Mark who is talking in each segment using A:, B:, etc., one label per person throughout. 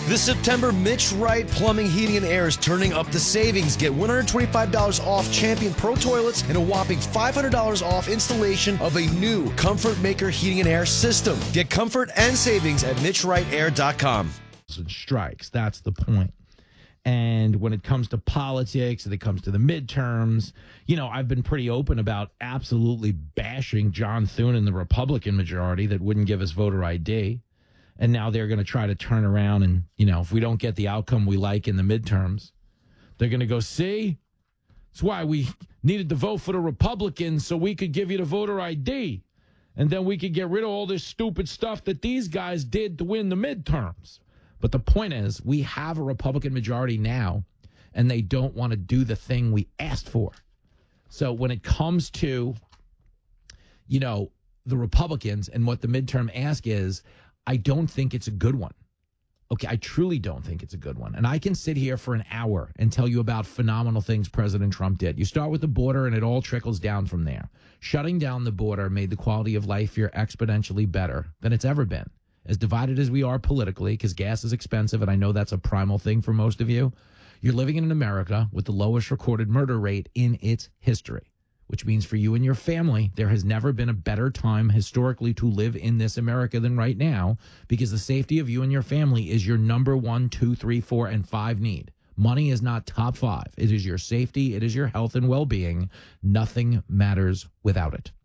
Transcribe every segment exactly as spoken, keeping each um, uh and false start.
A: This September, Mitch Wright Plumbing, Heating, and Air is turning up the savings. Get one hundred twenty-five dollars off Champion Pro Toilets and a whopping five hundred dollars off installation of a new Comfort Maker Heating and Air system. Get comfort and savings at mitch wright air dot com.
B: Strikes. That's the point. And when it comes to politics, and it comes to the midterms, you know, I've been pretty open about absolutely bashing John Thune and the Republican majority that wouldn't give us voter I D. And now they're going to try to turn around and, you know, if we don't get the outcome we like in the midterms, they're going to go, see, that's why we needed to vote for the Republicans so we could give you the voter I D. And then we could get rid of all this stupid stuff that these guys did to win the midterms. But the point is, we have a Republican majority now, and they don't want to do the thing we asked for. So when it comes to, you know, the Republicans and what the midterm ask is, I don't think it's a good one. Okay, I truly don't think it's a good one. And I can sit here for an hour and tell you about phenomenal things President Trump did. You start with the border, and it all trickles down from there. Shutting down the border made the quality of life here exponentially better than it's ever been. As divided as we are politically, because gas is expensive, and I know that's a primal thing for most of you, you're living in America with the lowest recorded murder rate in its history, which means for you and your family, there has never been a better time historically to live in this America than right now, because the safety of you and your family is your number one, two, three, four, and five need. Money is not top five. It is your safety. It is your health and well-being. Nothing matters without it.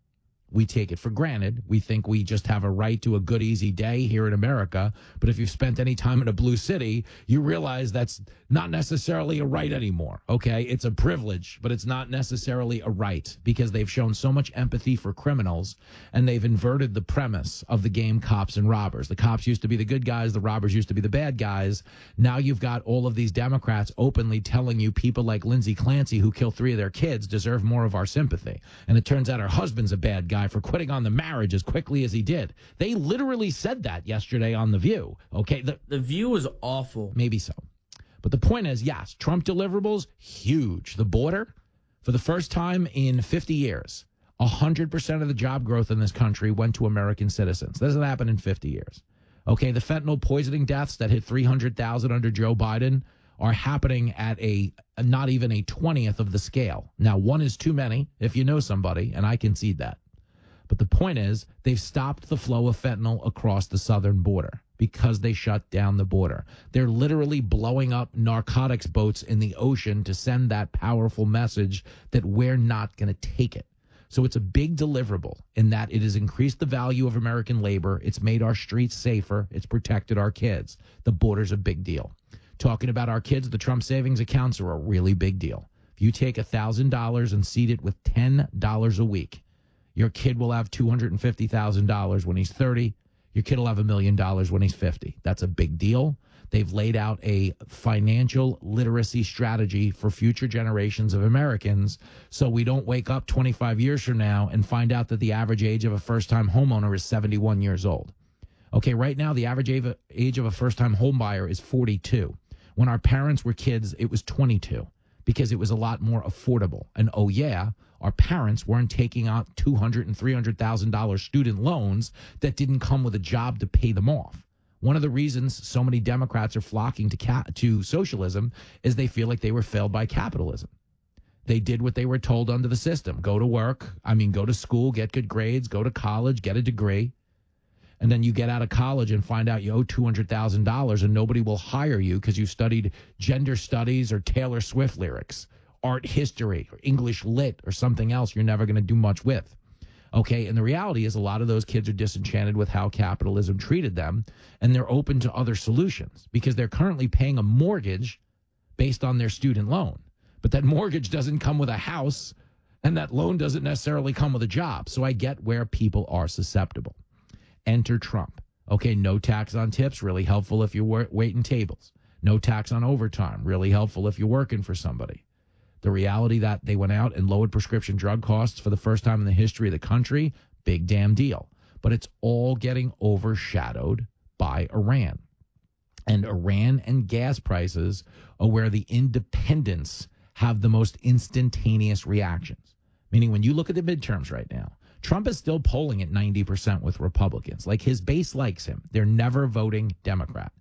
B: We take it for granted. We think we just have a right to a good, easy day here in America. But if you've spent any time in a blue city, you realize that's not necessarily a right anymore. Okay, it's a privilege, but it's not necessarily a right, because they've shown so much empathy for criminals, and they've inverted the premise of the game cops and robbers. The cops used to be the good guys. The robbers used to be the bad guys. Now you've got all of these Democrats openly telling you people like Lindsay Clancy, who killed three of their kids, deserve more of our sympathy. And it turns out her husband's a bad guy for quitting on the marriage as quickly as he did. They literally said that yesterday on The View. Okay, the,
C: the View is awful.
B: Maybe so. But the point is, yes, Trump deliverables, huge. The border, for the first time in fifty years, one hundred percent of the job growth in this country went to American citizens. That doesn't happen in fifty years. Okay, the fentanyl poisoning deaths that hit three hundred thousand under Joe Biden are happening at a not even a twentieth of the scale. Now, one is too many if you know somebody, and I concede that. But the point is, they've stopped the flow of fentanyl across the southern border because they shut down the border. They're literally blowing up narcotics boats in the ocean to send that powerful message that we're not going to take it. So it's a big deliverable in that it has increased the value of American labor. It's made our streets safer. It's protected our kids. The border's a big deal. Talking about our kids, the Trump savings accounts are a really big deal. If you take one thousand dollars and seed it with ten dollars a week, your kid will have two hundred fifty thousand dollars when he's thirty. Your kid will have a million dollars when he's fifty. That's a big deal. They've laid out a financial literacy strategy for future generations of Americans, so we don't wake up twenty-five years from now and find out that the average age of a first-time homeowner is seventy-one years old. Okay, right now, the average age of a first-time home buyer is forty-two. When our parents were kids, it was twenty-two, because it was a lot more affordable. And oh yeah, our parents weren't taking out two hundred thousand dollars and three hundred thousand dollars student loans that didn't come with a job to pay them off. One of the reasons so many Democrats are flocking to ca- to socialism is they feel like they were failed by capitalism. They did what they were told under the system. Go to work, I mean, go to school, get good grades, go to college, get a degree. And then you get out of college and find out you owe two hundred thousand dollars and nobody will hire you because you studied gender studies or Taylor Swift lyrics, art history, or English lit, or something else you're never going to do much with. Okay, and the reality is a lot of those kids are disenchanted with how capitalism treated them, and they're open to other solutions because they're currently paying a mortgage based on their student loan. But that mortgage doesn't come with a house, and that loan doesn't necessarily come with a job. So I get where people are susceptible. Enter Trump. Okay, no tax on tips, really helpful if you're waiting tables. No tax on overtime, really helpful if you're working for somebody. The reality that they went out and lowered prescription drug costs for the first time in the history of the country, big damn deal. But it's all getting overshadowed by Iran. And Iran and gas prices are where the independents have the most instantaneous reactions. Meaning when you look at the midterms right now, Trump is still polling at ninety percent with Republicans. Like, his base likes him. They're never voting Democrat.